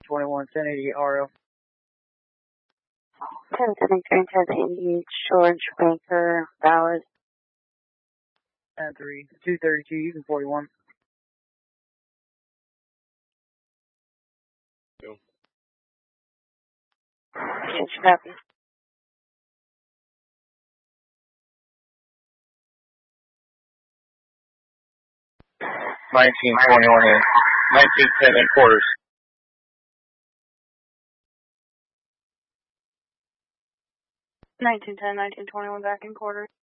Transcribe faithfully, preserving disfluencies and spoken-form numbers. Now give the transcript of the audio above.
twenty-one, ten eighty R L. ten seventy-three, ten eighty, George Banker, Ballard. ten three, two thirty-two, you can forty-one. Go. Yes, copy. nineteen twenty-one in. nineteen ten in quarters. nineteen ten, nineteen twenty-one back in quarters.